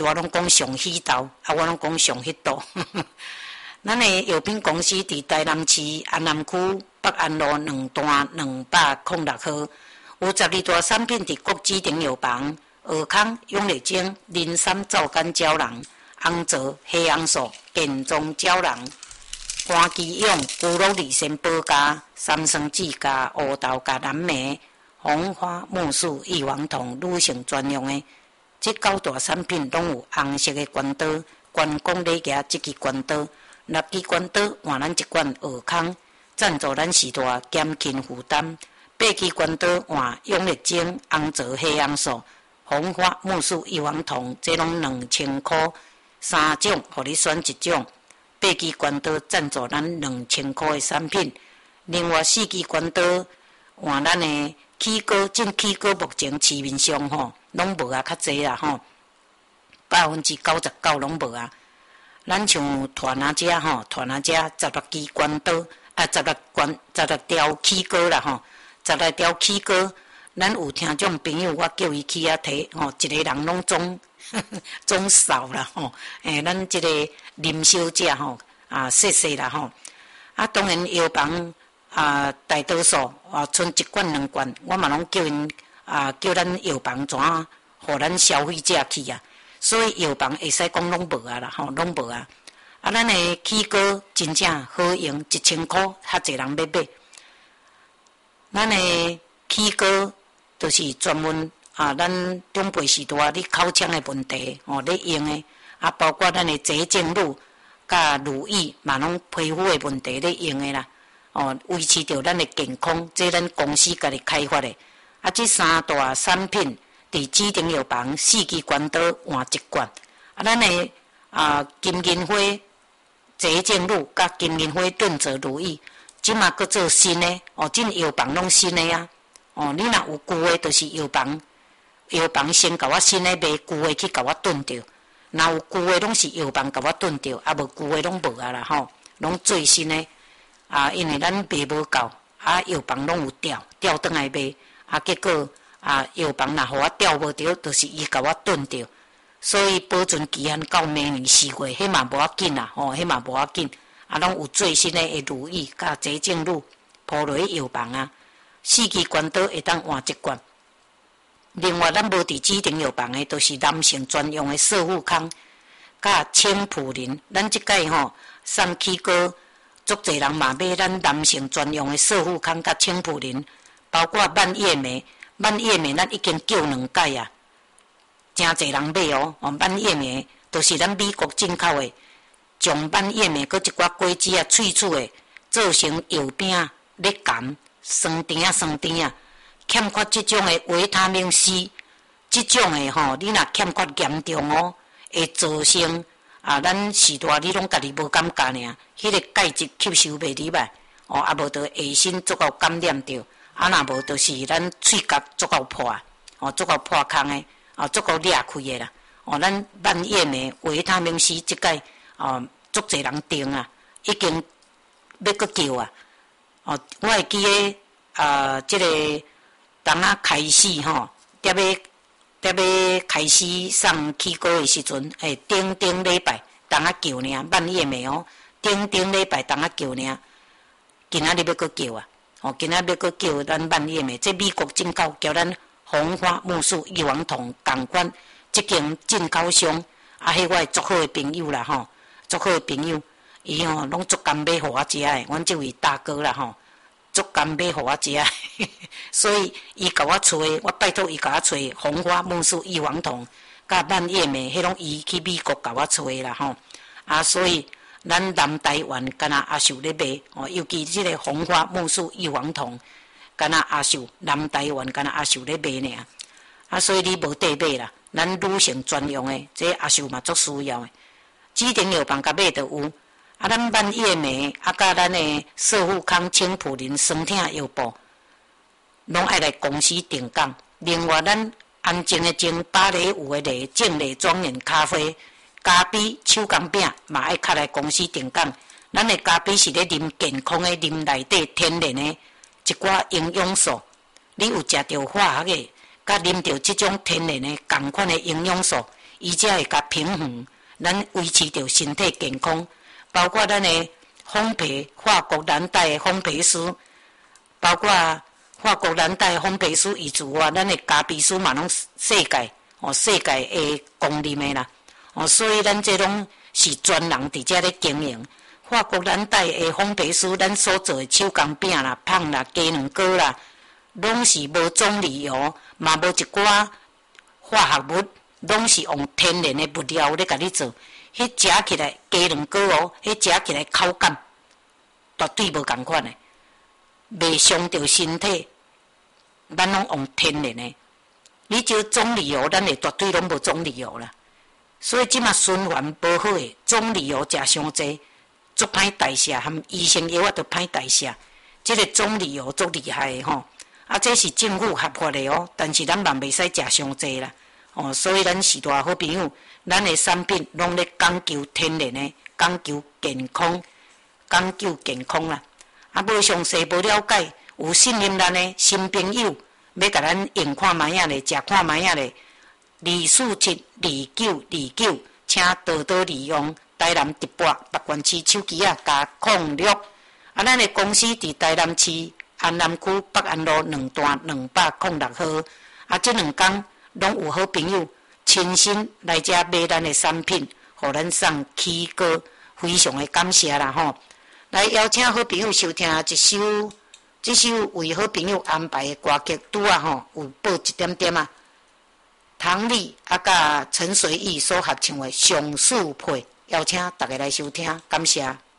我拢讲上喜豆，我拢讲上迄度。咱的药品公司伫台南市安南区北安路2段206号，有12大产品伫各指定药房：尔康、永力精、磷酸皂苷胶囊、红泽、黑红素、健壮胶囊、关基用、骨碌利仙宝加、三酸酯加、乌豆加蓝莓、红花木素、异黄酮、女性专用的。这9大产品拢有红色的关刀，关公咧举这支关刀，6支关刀换咱一罐尔康，赞助咱时代减轻负担。8支关刀换永力精、红泽、黑红素、红花木素、异黄酮，这拢2000块，3种，互你选一种。8支关刀赞助咱2000块的产品，另外4支关刀换咱的起膏，种起膏目前市面上吼拢无啊，较济啦吼，99%拢无啊。咱像团啊遮吼，团啊遮16支关刀，16条起膏啦吼，16条起膏，咱有听众朋友，我叫伊去遐摕吼，一个人拢总扫啦吼，咱即个林小姐吼谢谢啦吼，当然药房大多数剩1罐2罐，我嘛拢叫因叫咱药房怎互咱消费者去啊，所以药房会使讲拢无啊啦吼，拢无啊。咱的起膏真正好用，1000块较侪人要买。咱的起膏就是专门咱中辈时代你口腔的问题咧用的，包括咱的洁净露甲乳液嘛拢皮肤的问题咧用的啦。维持着咱的健康，这咱公司家己开发的。这3大产品伫指定药房4支关刀换1罐。咱的金银花洁净露甲金银花润泽乳液，即马搁做新的这药房拢新的啊。你若有旧的，就是药房先甲我新的卖，旧的去甲我炖掉。若有旧的，拢是药房甲我炖掉，无旧的拢无啊啦吼，拢最新的。因为咱卖无够，药房拢有调转来卖，结果药房若互我调无着，就是伊甲我炖掉，所以保存期限到明年4月，迄嘛无要紧啦，迄嘛无要紧，拢有最新的乳液甲洁净露铺落去药房4支关刀会当换1罐。另外，咱无伫指定药房的，都是男性专用的瘦肤康甲清普林，咱即摆送起膏。足侪人嘛买咱男性专用的瘦肤康甲清普林，包括蔓叶莓，咱已经叫2届啊，真侪人买蔓叶莓都是咱美国进口的，将蔓叶莓搁一寡果子萃取的，做成药饼咧含酸甜欠缺即种的维他命 C， 即种的你若欠缺严重会造成咱时代你拢家己无感觉尔，迄个钙质吸收袂入来，无就下身足够感染着，若无就是咱喙角足够破，足够破空的，足够裂开的啦，咱蔓叶莓维他命 C 即届足侪人订啊，已经要搁叫啊，我会记咧即个当开始伫要开始送起膏的时阵，顶礼拜当叫尔，蔓叶莓顶礼拜当叫尔，今仔日要搁叫啊！今仔要搁叫咱蔓叶莓，这美国进口叫咱红花木素异黄酮共款，即间进口商迄我足好的朋友啦足好的朋友，伊拢足甘买互我食的，阮即位大哥啦足甘买互我食的，所以伊甲我找，我拜托伊甲我找红花木素异黄酮甲蔓叶莓，迄拢伊去美国甲我找啦所以咱南台湾敢若阿秀咧卖尤其即个红花木素异黄酮，敢若阿秀南台湾敢若阿秀咧卖尔所以你无得买啦，咱女性专用的，这阿秀嘛足需要的，指定药房甲买就有。咱蔓叶莓甲咱的瘦肤康清普林酸痛药布，拢爱来公司定岗。另外，咱安静的静、芭蕾舞的蕾、静蕾庄园咖啡、咖啡手工饼嘛爱较来公司定岗。咱的咖啡是咧啉健康的，啉内底天然的一寡营养素。你有食到化学的，甲啉到即种天然的共款的营养素， 伊才会甲平衡，咱维持着身体健康。包括咱的烘焙，法国蓝带的烘焙师，包括法国蓝带的烘焙师以外，咱的咖啡师嘛拢世界的公认的啦。所以咱这拢是专人伫遮咧经营。法国蓝带的烘焙师，咱所做的手工饼啦、芳啦、鸡卵糕啦，拢是无棕榈油，嘛无一寡化学物，拢是用天然的物料咧甲你做。迄食起来鸡卵糕迄食起来口感绝对无共款的，袂伤着身体。咱拢用天然的，你就棕榈油，咱的绝对拢无棕榈油啦。所以即马循环无好诶，棕榈油食伤济，足歹代谢，含医生药啊都歹代谢。即个棕榈油足厉害诶吼，这是政府合法的但是咱嘛袂使食伤济啦。所以咱是大好朋友。咱的产品拢咧讲究天然的，讲究健康，讲究健康啦。无详细无了解，有信任咱的新朋友，要甲咱用看卖啊咧，食看卖啊咧。2472929，请多多利用台南直播北关区手机加06。咱的公司伫台南市安南区北安路2段206号。这2天拢有好朋友亲身来遮买咱的产品，互咱送起歌，非常的感谢啦吼！来邀请好朋友收听这首为好朋友安排的歌曲，拄有报一点点啊。唐丽甲陈随意所合唱的《上树配》，邀请大家来收听，感谢。